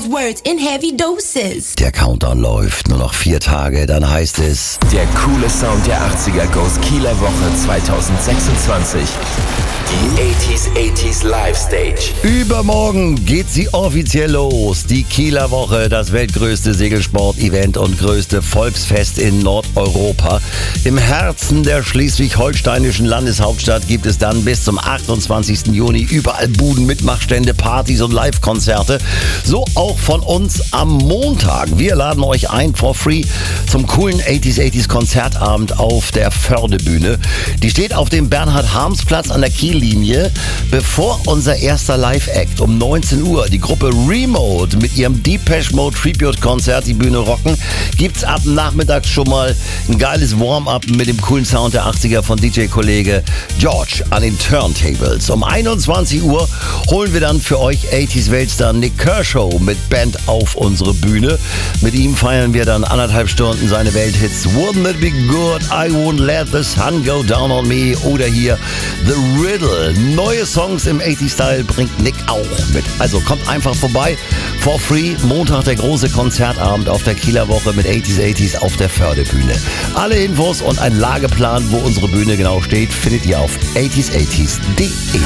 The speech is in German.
words in heavy doses. Der Countdown läuft, nur noch 4 Tage, dann heißt es... Der coole Sound der 80er goes Kieler Woche 2026. Die 80s Live Stage. Übermorgen geht sie offiziell los. Die Kieler Woche, das weltgrößte Segelsport-Event und größte Volksfest in Nordeuropa. Im Herzen der schleswig-holsteinischen Landeshauptstadt gibt es dann bis zum 28. Juni überall Buden, Mitmachstände, Partys und Live-Konzerte. So auch von uns am Montag. Wir laden euch ein for free zum coolen 80s Konzertabend auf der Fördebühne. Die steht auf dem Bernhard-Harms-Platz an der Kiellinie, bevor unser erster Live-Act um 19 Uhr die Gruppe Remote mit ihrem Depeche Mode Tribute-Konzert die Bühne rocken, gibt's ab nachmittags schon mal ein geiles Warm-up mit dem coolen Sound der 80er von DJ-Kollege George an den Turntables. Um 21 Uhr holen wir dann für euch 80s-Weltstar Nick Kershaw mit Band auf unsere Bühne. Mit ihm feiern wir dann 1,5 Stunden seine Welthits Wouldn't It Be Good, I Won't Let the Sun Go Down on Me oder hier The Riddle. Neue Songs im 80s-Style bringt Nick auch mit. Also kommt einfach vorbei, for free. Montag der große Konzertabend auf der Kieler Woche mit 80s auf der Fördebühne. Alle Infos und ein Lageplan, wo unsere Bühne genau steht, findet ihr auf 80s80s.de.